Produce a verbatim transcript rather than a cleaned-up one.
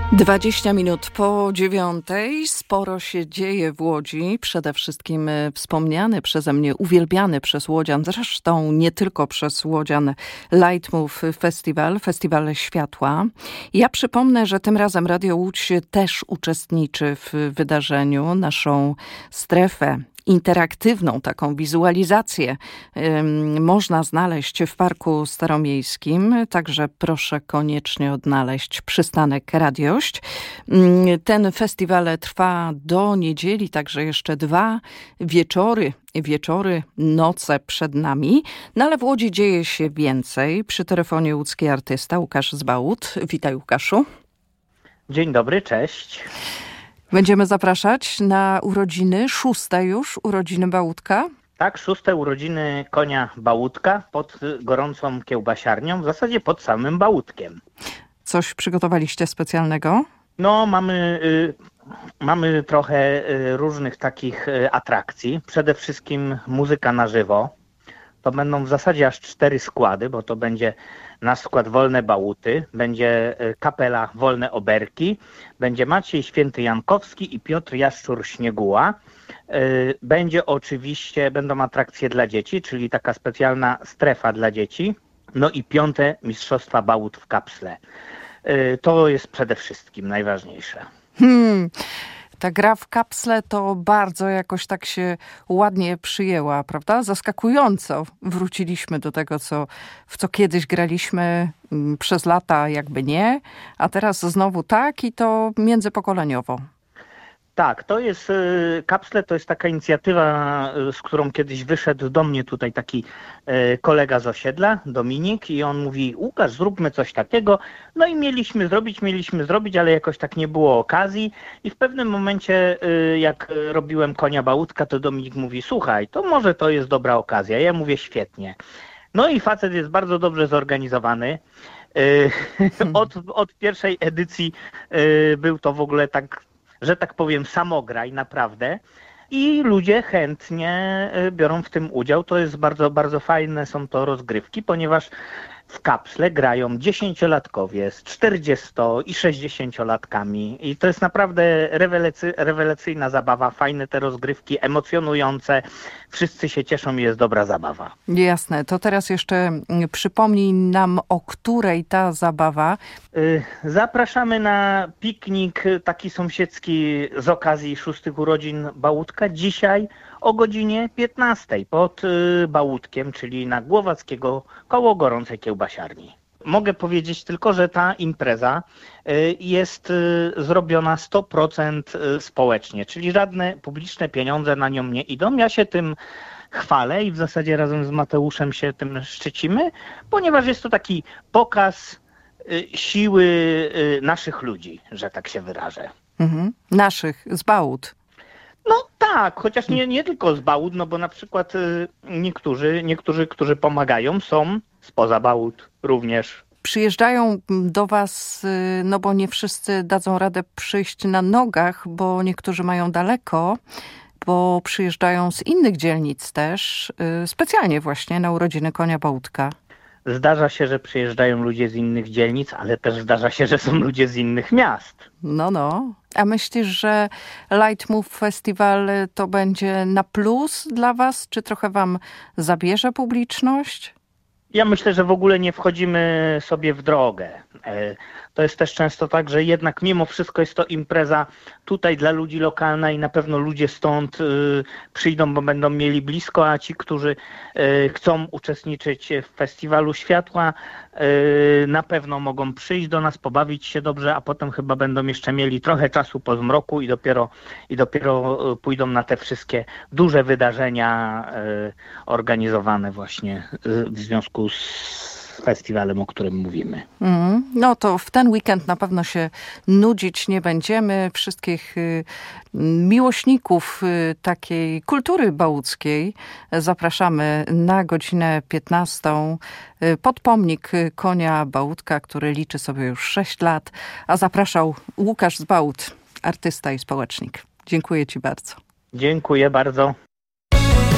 dwadzieścia minut po dziewiątej. Sporo się dzieje w Łodzi. Przede wszystkim wspomniany przeze mnie, uwielbiany przez Łodzian, zresztą nie tylko przez Łodzian, Lightmove Festival, Festiwal Światła. Ja przypomnę, że tym razem Radio Łódź też uczestniczy w wydarzeniu. Naszą strefę interaktywną, taką wizualizację ym, można znaleźć w Parku Staromiejskim. Także proszę koniecznie odnaleźć przystanek Radiość. Ym, ten festiwal trwa do niedzieli, także jeszcze dwa wieczory, wieczory, noce przed nami. No ale w Łodzi dzieje się więcej. Przy telefonie łódzki artysta Łukasz Zbałut. Witaj, Łukaszu. Dzień dobry, cześć. Będziemy zapraszać na urodziny, szóste już urodziny Bałutka. Tak, szóste urodziny konia Bałutka pod gorącą kiełbasiarnią, w zasadzie pod samym Bałutkiem. Coś przygotowaliście specjalnego? No, mamy, y, mamy trochę y, różnych takich y, atrakcji. Przede wszystkim muzyka na żywo. To będą w zasadzie aż cztery składy, bo to będzie nasz skład Wolne Bałuty, będzie kapela Wolne Oberki, będzie Maciej Święty Jankowski i Piotr Jaszczur-Śnieguła. Będzie oczywiście, będą atrakcje dla dzieci, czyli taka specjalna strefa dla dzieci. No i piąte Mistrzostwa Bałut w kapsle. To jest przede wszystkim najważniejsze. Hmm. Ta gra w kapsle to bardzo jakoś tak się ładnie przyjęła, prawda? Zaskakująco wróciliśmy do tego, co, w co kiedyś graliśmy przez lata jakby nie, a teraz znowu tak i to międzypokoleniowo. Tak, to jest, kapsle to jest taka inicjatywa, z którą kiedyś wyszedł do mnie tutaj taki kolega z osiedla, Dominik, i on mówi: Łukasz, zróbmy coś takiego. No i mieliśmy zrobić, mieliśmy zrobić, ale jakoś tak nie było okazji i w pewnym momencie, jak robiłem konia Bałutka, to Dominik mówi: słuchaj, to może to jest dobra okazja. Ja mówię: świetnie. No i facet jest bardzo dobrze zorganizowany. Od, od pierwszej edycji był to w ogóle tak, że tak powiem, samograj naprawdę i ludzie chętnie biorą w tym udział. To jest bardzo, bardzo fajne, są to rozgrywki, ponieważ w kapsle grają dziesięciolatkowie z czterdziesto- i sześćdziesięciolatkami i to jest naprawdę rewelacy, rewelacyjna zabawa, fajne te rozgrywki, emocjonujące, wszyscy się cieszą i jest dobra zabawa. Jasne, to teraz jeszcze przypomnij nam, o której ta zabawa. Zapraszamy na piknik taki sąsiedzki z okazji szóstych urodzin Bałutka dzisiaj o godzinie piętnastej pod Bałutkiem, czyli na Głowackiego koło gorącej kiełbasiarni. Mogę powiedzieć tylko, że ta impreza jest zrobiona sto procent społecznie, czyli żadne publiczne pieniądze na nią nie idą. Ja się tym chwalę i w zasadzie razem z Mateuszem się tym szczycimy, ponieważ jest to taki pokaz siły naszych ludzi, że tak się wyrażę. Mhm. Naszych, z Bałut. No tak, chociaż nie, nie tylko z Bałut, no bo na przykład niektórzy, niektórzy, którzy pomagają, są spoza Bałut również. Przyjeżdżają do was, no bo nie wszyscy dadzą radę przyjść na nogach, bo niektórzy mają daleko, bo przyjeżdżają z innych dzielnic też, specjalnie właśnie na urodziny konia Bałutka. Zdarza się, że przyjeżdżają ludzie z innych dzielnic, ale też zdarza się, że są ludzie z innych miast. No, no. A myślisz, że Lightmove Festival to będzie na plus dla was? Czy trochę wam zabierze publiczność? Ja myślę, że w ogóle nie wchodzimy sobie w drogę. To jest też często tak, że jednak mimo wszystko jest to impreza tutaj dla ludzi lokalna i na pewno ludzie stąd przyjdą, bo będą mieli blisko, a ci, którzy chcą uczestniczyć w Festiwalu Światła, na pewno mogą przyjść do nas, pobawić się dobrze, a potem chyba będą jeszcze mieli trochę czasu po zmroku i dopiero, i dopiero pójdą na te wszystkie duże wydarzenia organizowane właśnie w związku z festiwalem, o którym mówimy. Mm, no to w ten weekend na pewno się nudzić nie będziemy. Wszystkich y, miłośników y, takiej kultury bałuckiej zapraszamy na godzinę piętnastą y, pod pomnik konia Bałutka, który liczy sobie już sześć lat, a zapraszał Łukasz Zbałut, artysta i społecznik. Dziękuję ci bardzo. Dziękuję bardzo.